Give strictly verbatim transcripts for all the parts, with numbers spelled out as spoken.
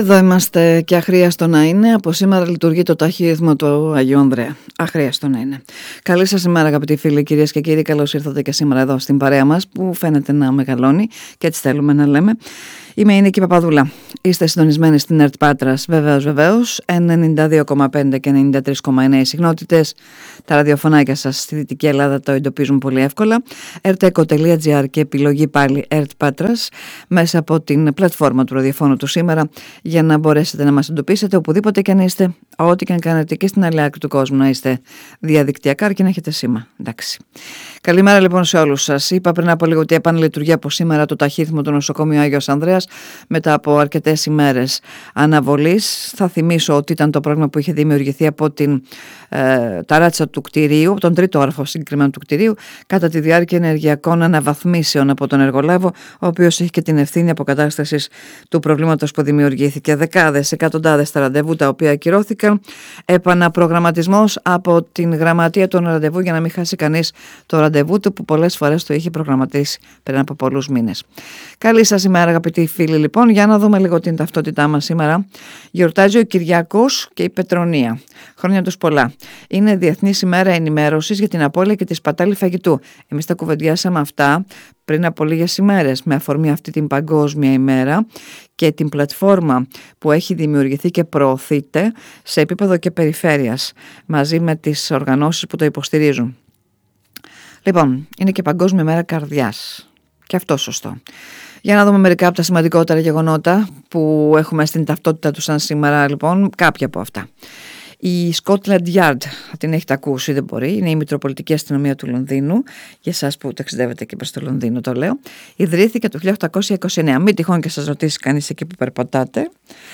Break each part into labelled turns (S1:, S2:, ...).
S1: Εδώ είμαστε και αχρίαστο να είναι. Από σήμερα λειτουργεί το ταχύρυθμο του Αγίου Ανδρέα. Αχρίαστο να είναι. Καλή σας ημέρα, αγαπητοί φίλοι, κυρίες και κύριοι. Καλώς ήρθατε και σήμερα εδώ στην παρέα μας που φαίνεται να μεγαλώνει και έτσι θέλουμε να λέμε. Είμαι η Νίκη Παπαδούλα. Είστε συντονισμένοι στην ΕΡΤ Πάτρας, βεβαίως, βεβαίως. ενενήντα δύο κόμμα πέντε και ενενήντα τρία κόμμα εννέα οι συχνότητες. Τα ραδιοφωνάκια σας στη Δυτική Ελλάδα το εντοπίζουν πολύ εύκολα. ερτέκο τελεία τζι άρ και επιλογή πάλι ΕΡΤ Πάτρας μέσα από την πλατφόρμα του ραδιοφώνου του σήμερα, για να μπορέσετε να μας εντοπίσετε οπουδήποτε και αν είστε, ό,τι και αν κάνετε και στην άλλη άκρη του κόσμου να είστε διαδικτυακά, αρκεί να έχετε σήμα. Εντάξει. Καλημέρα λοιπόν σε όλους σας. Είπα πριν από λίγο ότι επαναλειτουργεί από σήμερα το ταχύρυθμο του νοσοκομείου Άγιος Ανδρέας μετά από αρκετές ημέρες αναβολής. Θα θυμίσω ότι ήταν το πρόβλημα που είχε δημιουργηθεί από την ε, ταράτσα του κτηρίου, τον τρίτο όροφο συγκεκριμένα του κτηρίου, κατά τη διάρκεια ενεργειακών αναβαθμίσεων από τον εργολάβο, ο οποίος έχει και την ευθύνη αποκατάστασης του προβλήματος που δημιουργήθηκε. Δεκάδες, εκατοντάδες τα ραντεβού τα οποία ακυρώθηκαν, επαναπρογραμματισμός από την γραμματεία των ραντεβού για να μην χάσει κανείς το ραντεβού του που πολλές φορές το είχε προγραμματίσει πριν από πολλούς μήνες. Καλή σας ημέρα, αγαπητοί φίλοι. Λοιπόν, για να δούμε λίγο την ταυτότητά μας σήμερα. Γιορτάζει ο Κυριάκος και η Πετρονία. Χρόνια τους πολλά. Είναι Διεθνής ημέρα ενημέρωσης για την απώλεια και τη σπατάλη φαγητού. Εμείς τα κουβεντιάσαμε αυτά πριν από λίγες ημέρες με αφορμή αυτή την παγκόσμια ημέρα και την πλατφόρμα που έχει δημιουργηθεί και προωθείται σε επίπεδο και περιφέρειας μαζί με τις οργανώσεις που το υποστηρίζουν. Λοιπόν, είναι και Παγκόσμια Μέρα Καρδιάς. Και αυτό σωστό. Για να δούμε μερικά από τα σημαντικότερα γεγονότα που έχουμε στην ταυτότητα του σαν σήμερα, λοιπόν, κάποια από αυτά. Η Scotland Yard, την έχετε ακούσει, δεν μπορεί, είναι η Μητροπολιτική Αστυνομία του Λονδίνου. Για εσάς που ταξιδεύετε και προς το Λονδίνο το λέω. Ιδρύθηκε το χίλια οκτακόσια είκοσι εννέα. Μην τυχόν και σας ρωτήσει κανείς εκεί που περπατάτε.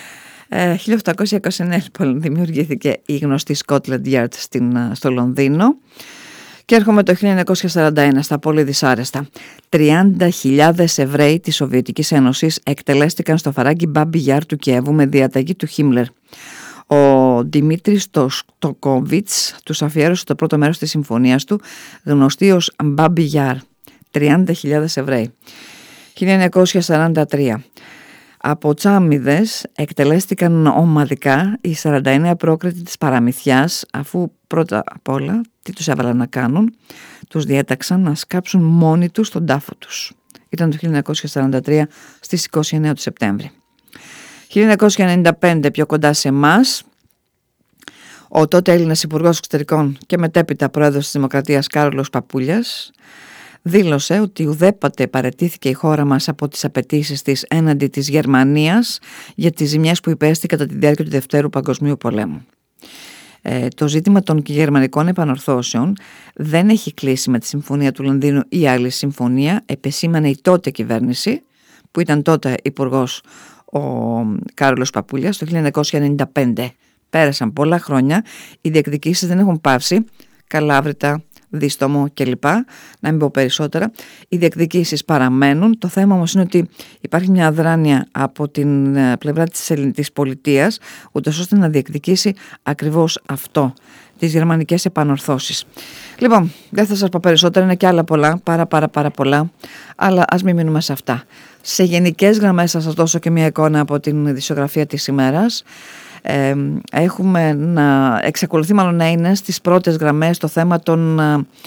S1: Ε, χίλια οκτακόσια είκοσι εννέα λοιπόν δημιουργήθηκε η γνωστή Scotland Yard στην, στο Λονδίνο. Και έρχομαι το χίλια εννιακόσια σαράντα ένα στα πολύ δυσάρεστα. τριάντα χιλιάδες Εβραίοι της Σοβιετικής Ένωσης εκτελέστηκαν στο φαράγγι Μπάμπι Γιάρ του Κιέβου με διαταγή του Χίμλερ. Ο Δημήτρης Στοκόβιτς τους αφιέρωσε το πρώτο μέρος της συμφωνίας του, γνωστή ως Μπάμπι Γιάρ. τριάντα χιλιάδες Εβραίοι. χίλια εννιακόσια σαράντα τρία. Από Τσάμιδες εκτελέστηκαν ομαδικά οι σαράντα εννέα πρόκριτοι της παραμυθιάς, αφού πρώτα απ' όλα τι τους έβαλαν να κάνουν, τους διέταξαν να σκάψουν μόνοι τους τον τάφο τους. Ήταν το χίλια εννιακόσια σαράντα τρία στις είκοσι εννέα του Σεπτέμβρη. χίλια εννιακόσια ενενήντα πέντε, πιο κοντά σε εμάς, ο τότε Έλληνας Υπουργός Εξωτερικών και μετέπειτα Πρόεδρος της Δημοκρατίας Κάρολος Παπούλιας δήλωσε ότι ουδέποτε παραιτήθηκε η χώρα μας από τις απαιτήσεις της έναντι της Γερμανίας για τις ζημιές που υπέστη κατά τη διάρκεια του Δευτέρου Παγκοσμίου Πολέμου. Ε, το ζήτημα των γερμανικών επανορθώσεων δεν έχει κλείσει με τη Συμφωνία του Λονδίνου ή άλλη συμφωνία, επεσήμανε η τότε κυβέρνηση, που ήταν τότε υπουργός ο Κάρολος Παπούλιας, το χίλια εννιακόσια ενενήντα πέντε. Πέρασαν πολλά χρόνια, οι διεκδικήσεις δεν έχουν πάυσει, Καλάβρητα, Δίστομο κλπ. Να μην πω περισσότερα. Οι διεκδικήσεις παραμένουν. Το θέμα όμως είναι ότι υπάρχει μια αδράνεια από την πλευρά της ελληνικής πολιτείας, ούτως ώστε να διεκδικήσει ακριβώς αυτό, τις γερμανικές επανορθώσεις. Λοιπόν, δεν θα σας πω περισσότερα, είναι και άλλα πολλά, πάρα πάρα πάρα πολλά, αλλά ας μην μείνουμε σε αυτά. Σε γενικές γραμμές θα σας δώσω και μια εικόνα από την ειδησιογραφία της ημέρας. Ε, έχουμε να εξακολουθεί μάλλον να είναι στις πρώτες γραμμές το θέμα των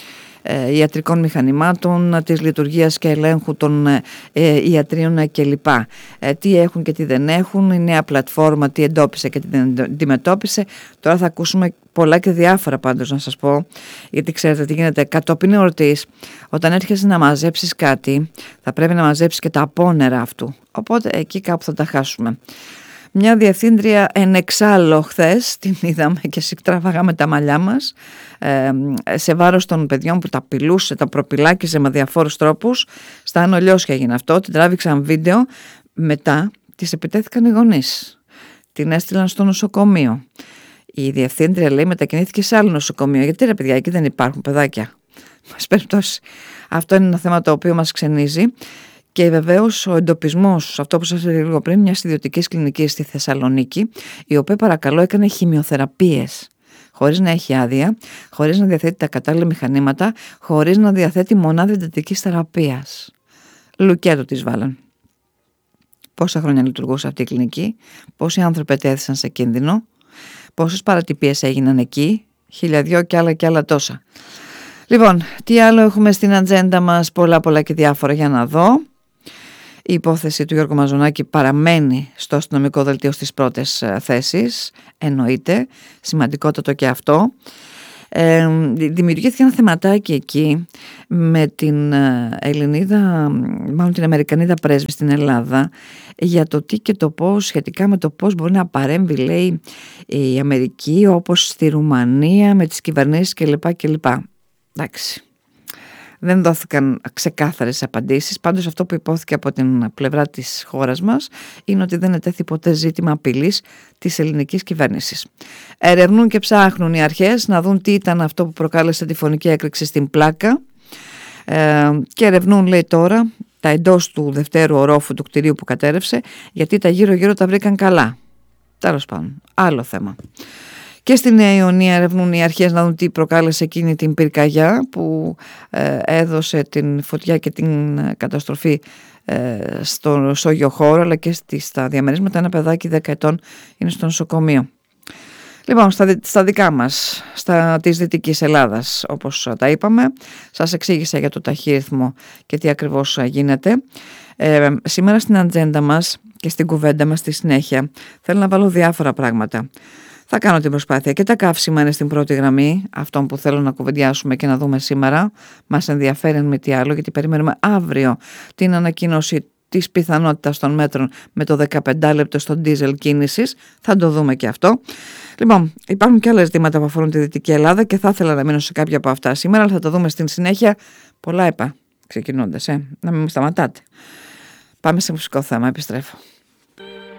S1: ε, ιατρικών μηχανημάτων, της λειτουργίας και ελέγχου των ε, ιατρίων κλπ. Ε, τι έχουν και τι δεν έχουν, η νέα πλατφόρμα τι εντόπισε και τι δεν αντιμετώπισε. Τώρα θα ακούσουμε πολλά και διάφορα πάντως να σας πω, γιατί ξέρετε τι γίνεται κατόπιν εορτής. Όταν έρχεσαι να μαζέψεις κάτι θα πρέπει να μαζέψεις και τα απόνερα αυτού, οπότε εκεί κάπου θα τα χάσουμε. Μια διευθύντρια εν εξάλλου χθες, την είδαμε και συκτράβαγαμε τα μαλλιά μας, ε, σε βάρος των παιδιών που τα απειλούσε, τα προπυλάκιζε με διαφόρους τρόπους. Στα Άνω Λιώσια έγινε αυτό, την τράβηξαν βίντεο, μετά της επιτέθηκαν οι γονείς, την έστειλαν στο νοσοκομείο. Η διευθύντρια λέει μετακινήθηκε σε άλλο νοσοκομείο, γιατί ρε παιδιά εκεί δεν υπάρχουν παιδάκια. Μας περιπτώσει. Αυτό είναι ένα θέμα το οποίο μας ξενίζει. Και βεβαίως ο εντοπισμός, αυτό που σας έλεγα λίγο πριν, μιας ιδιωτικής κλινικής στη Θεσσαλονίκη, η οποία παρακαλώ έκανε χημειοθεραπείες χωρίς να έχει άδεια, χωρίς να διαθέτει τα κατάλληλα μηχανήματα, χωρίς να διαθέτει μονάδα εντατικής θεραπείας. Λουκέτο της βάλαν. πόσα χρόνια λειτουργούσε αυτή η κλινική, πόσοι άνθρωποι ετέθησαν σε κίνδυνο, πόσες παρατυπίες έγιναν εκεί, χιλιαδιό και άλλα και άλλα τόσα. Λοιπόν, τι άλλο έχουμε στην ατζέντα μας? Πολλά πολλά και διάφορα, για να δω. Η υπόθεση του Γιώργου Μαζονάκη παραμένει στο αστυνομικό δελτίο στις πρώτες θέσεις, εννοείται, σημαντικότατο και αυτό. Ε, δημιουργήθηκε ένα θεματάκι εκεί με την Ελληνίδα, μάλλον την Αμερικανίδα πρέσβη στην Ελλάδα, για το τι και το πώς, σχετικά με το πώς μπορεί να παρέμβει, λέει, η Αμερική, όπως στη Ρουμανία με τις κυβερνήσεις κλπ. κλπ. Εντάξει, δεν δόθηκαν ξεκάθαρες απαντήσεις. Πάντως αυτό που υπόθηκε από την πλευρά της χώρας μας είναι ότι δεν ετέθη ποτέ ζήτημα απειλής της ελληνικής κυβέρνησης. Ερευνούν και ψάχνουν οι αρχές να δουν τι ήταν αυτό που προκάλεσε τη φωνική έκρηξη στην Πλάκα, ε, και ερευνούν, λέει, τώρα τα εντός του δευτέρου ορόφου του κτηρίου που κατέρευσε, γιατί τα γύρω γύρω τα βρήκαν καλά. Τέλος πάντων, άλλο θέμα. Και στη Νέα Ιωνία ερευνούν οι αρχές να δουν τι προκάλεσε εκείνη την πυρκαγιά που ε, έδωσε την φωτιά και την καταστροφή ε, στο σόγιο χώρο, αλλά και στη, στα διαμερίσματα. Ένα παιδάκι δέκα ετών είναι στο νοσοκομείο. Λοιπόν, στα, στα δικά μας, στα της Δυτικής Ελλάδας, όπως τα είπαμε, σας εξήγησα για το ταχύρυθμο και τι ακριβώς γίνεται. Ε, σήμερα στην ατζέντα μας και στην κουβέντα μας στη συνέχεια θέλω να βάλω διάφορα πράγματα. Θα κάνω την προσπάθεια και τα καύσιμα είναι στην πρώτη γραμμή αυτών που θέλω να κουβεντιάσουμε και να δούμε σήμερα. Μας ενδιαφέρει αν με τι άλλο, γιατί περιμένουμε αύριο την ανακοίνωση της πιθανότητας των μέτρων με το δεκαπέντε λεπτό στο ντίζελ κίνησης. Θα το δούμε και αυτό. Λοιπόν, υπάρχουν και άλλα ζητήματα που αφορούν τη Δυτική Ελλάδα και θα ήθελα να μείνω σε κάποια από αυτά σήμερα, αλλά θα τα δούμε στην συνέχεια. Πολλά είπα ξεκινώντας, ε. να μην μου σταματάτε. Πάμε σε μουσικό θέμα, επιστρέφω.